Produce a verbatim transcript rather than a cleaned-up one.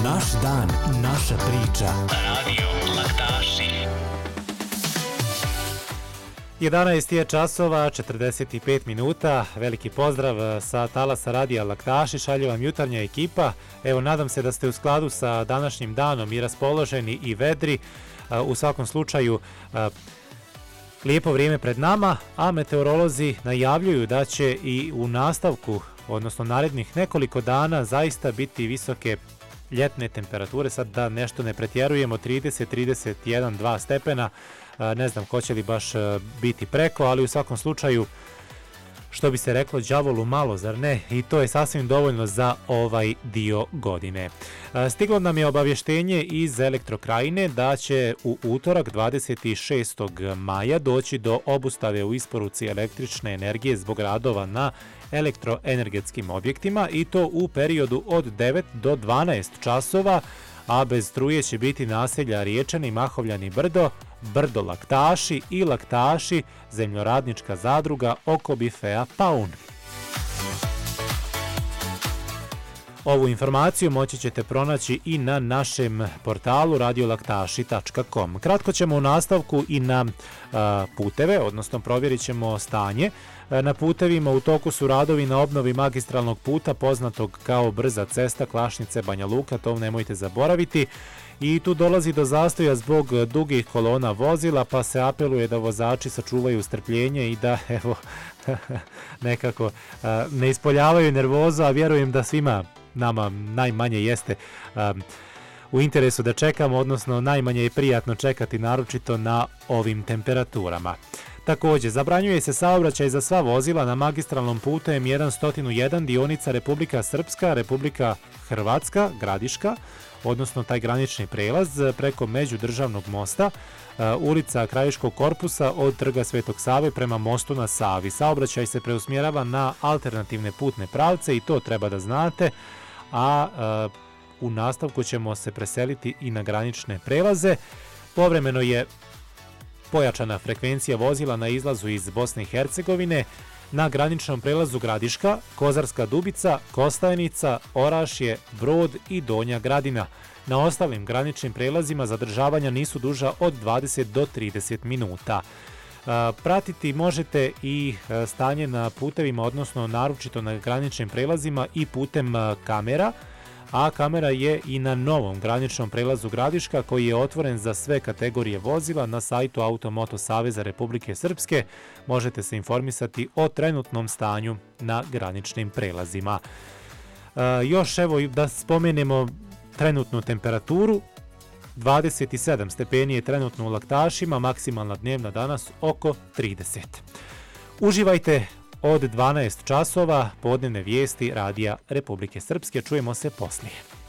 Naš dan, naša priča. Radio Laktaši. jedanaest je časova, četrdeset pet minuta. Veliki pozdrav sa talasa Radija Laktaši, šalje vam jutarnja ekipa. Evo, nadam se da ste u skladu sa današnjim danom i raspoloženi i vedri. U svakom slučaju, lijepo vrijeme pred nama, a meteorolozi najavljuju da će i u nastavku, odnosno narednih nekoliko dana, zaista biti visoke ljetne temperature. Sad da nešto ne pretjerujemo, trideset, trideset jedan, dva stepena, ne znam ko će li baš biti preko, ali u svakom slučaju, što bi se reklo, đavolu malo, zar ne? I to je sasvim dovoljno za ovaj dio godine. Stiglo nam je obavještenje iz Elektrokrajine da će u utorak dvadeset šestog maja doći do obustave u isporuci električne energije zbog radova na elektroenergetskim objektima, i to u periodu od devet do dvanaest časova, a bez struje će biti naselja Riječani, Mahovljani Brdo, Brdo Laktaši i Laktaši, zemljoradnička zadruga oko bifea Paun. Ovu informaciju moći ćete pronaći i na našem portalu radio laktaši tačka com. Kratko ćemo u nastavku i na a, puteve, odnosno provjerit ćemo stanje. Na putevima u toku su radovi na obnovi magistralnog puta poznatog kao brza cesta Klašnice Banja Luka, to nemojte zaboraviti. I tu dolazi do zastoja zbog dugih kolona vozila, pa se apeluje da vozači sačuvaju strpljenje i da evo nekako a, ne ispoljavaju nervozu, a vjerujem da svima nama najmanje jeste um, u interesu da čekamo, odnosno najmanje je prijatno čekati, naročito na ovim temperaturama. Također, zabranjuje se saobraćaj za sva vozila na magistralnom putu M sto jedan dionica Republika Srpska, Republika Hrvatska, Gradiška, odnosno taj granični prelaz preko međudržavnog mosta, uh, ulica Krajiškog korpusa od Trga Svetog Save prema mostu na Savi. Saobraćaj se preusmjerava na alternativne putne pravce i to treba da znate, a uh, u nastavku ćemo se preseliti i na granične prelaze. Povremeno je pojačana frekvencija vozila na izlazu iz Bosne i Hercegovine, na graničnom prelazu Gradiška, Kozarska Dubica, Kostajnica, Orašje, Brod i Donja Gradina. Na ostalim graničnim prelazima zadržavanja nisu duža od dvadeset do trideset minuta. Pratiti možete i stanje na putevima, odnosno naročito na graničnim prelazima i putem kamera, a kamera je i na novom graničnom prelazu Gradiška koji je otvoren za sve kategorije vozila na sajtu Automoto Saveza Republike Srpske. Možete se informisati o trenutnom stanju na graničnim prelazima. E, još evo da spomenemo trenutnu temperaturu. dvadeset sedam stepeni je trenutno u Laktašima, maksimalna dnevna danas oko trideset. Uživajte od dvanaest časova, podnevne vijesti Radija Republike Srpske. Čujemo se poslije.